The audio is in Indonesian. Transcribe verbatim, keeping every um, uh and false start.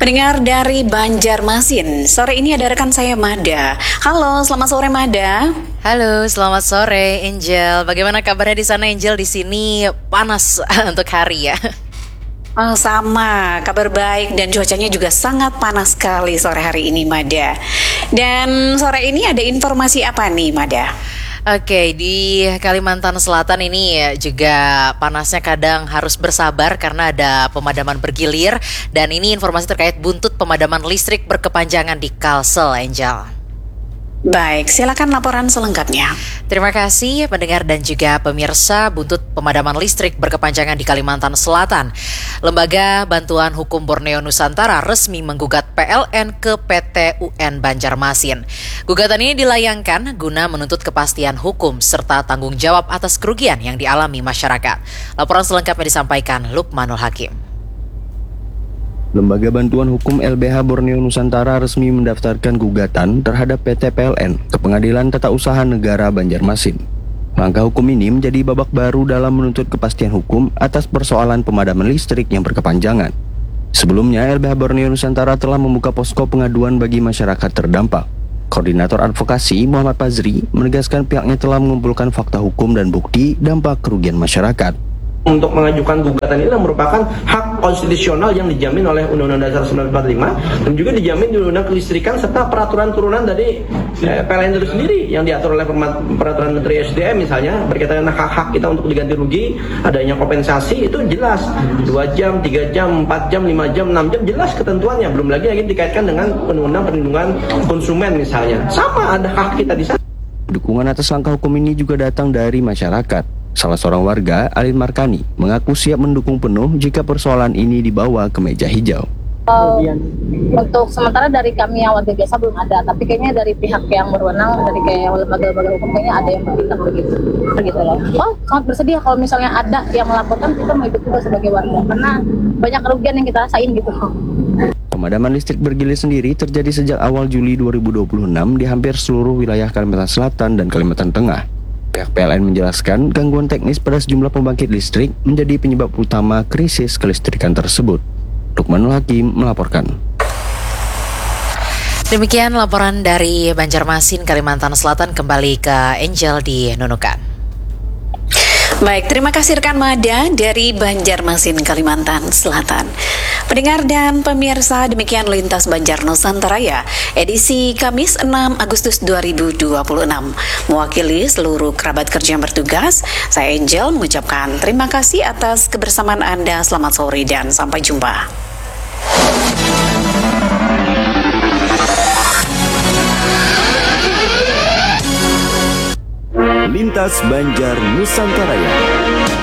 Pendengar dari Banjarmasin, sore ini ada rekan saya Mada. Halo, selamat sore Mada. Halo, selamat sore Angel. Bagaimana kabarnya di sana Angel? Di sini panas untuk hari ya. Oh, sama, kabar baik dan cuacanya juga sangat panas sekali sore hari ini Mada. Dan sore ini ada informasi apa nih Mada? Oke, di Kalimantan Selatan ini juga panasnya kadang harus bersabar karena ada pemadaman bergilir. Dan ini informasi terkait buntut pemadaman listrik berkepanjangan di Kalsel, Angel. Baik, silakan laporan selengkapnya. Terima kasih pendengar dan juga pemirsa. Buntut pemadaman listrik berkepanjangan di Kalimantan Selatan. Lembaga Bantuan Hukum Borneo Nusantara resmi menggugat P L N ke P T U N Banjarmasin. Gugatan ini dilayangkan guna menuntut kepastian hukum serta tanggung jawab atas kerugian yang dialami masyarakat. Laporan selengkapnya disampaikan Lukmanul Hakim. Lembaga Bantuan Hukum L B H Borneo Nusantara resmi mendaftarkan gugatan terhadap P T P L N ke Pengadilan Tata Usaha Negara Banjarmasin. Langkah hukum ini menjadi babak baru dalam menuntut kepastian hukum atas persoalan pemadaman listrik yang berkepanjangan. Sebelumnya, L B H Borneo Nusantara telah membuka posko pengaduan bagi masyarakat terdampak. Koordinator Advokasi Muhammad Pazri menegaskan pihaknya telah mengumpulkan fakta hukum dan bukti dampak kerugian masyarakat. Untuk mengajukan gugatan ini merupakan hak konstitusional yang dijamin oleh Undang-Undang Dasar seribu sembilan ratus empat puluh lima dan juga dijamin di Undang-Undang Kelistrikan serta peraturan turunan dari eh, P L N itu sendiri yang diatur oleh peraturan Menteri S D M misalnya berkaitan dengan hak-hak kita untuk diganti rugi, adanya kompensasi itu jelas dua jam, tiga jam, empat jam, lima jam, enam jam jelas ketentuannya. Belum lagi lagi dikaitkan dengan Undang-Undang Perlindungan Konsumen misalnya. Sama ada hak kita di sana. Dukungan atas langkah hukum ini juga datang dari masyarakat. Salah seorang warga, Alin Markani, mengaku siap mendukung penuh jika persoalan ini dibawa ke meja hijau. Uh, untuk sementara dari kami yang warga biasa belum ada, tapi kayaknya dari pihak yang berwenang, dari kayak lembaga-lembaga hukum kayaknya ada yang bertindak begitu, begitu loh. Oh, sangat bersedia kalau misalnya ada yang melaporkan, kita mau ikut juga sebagai warga, karena banyak kerugian yang kita rasain gitu. Pemadaman listrik bergilir sendiri terjadi sejak awal Juli dua ribu dua puluh enam di hampir seluruh wilayah Kalimantan Selatan dan Kalimantan Tengah. Pihak P L N menjelaskan gangguan teknis pada sejumlah pembangkit listrik menjadi penyebab utama krisis kelistrikan tersebut. Lukmanul Hakim melaporkan. Demikian laporan dari Banjarmasin, Kalimantan Selatan. Kembali ke Angel di Nunukan. Baik, terima kasih rekan Mada dari Banjarmasin, Kalimantan Selatan. Pendengar dan pemirsa, demikian Lintas Banjar Nusantara ya, edisi Kamis enam Agustus dua ribu dua puluh enam. Mewakili seluruh kerabat kerja yang bertugas, saya Angel mengucapkan terima kasih atas kebersamaan Anda. Selamat sore dan sampai jumpa. Lintas Banjar Nusantara.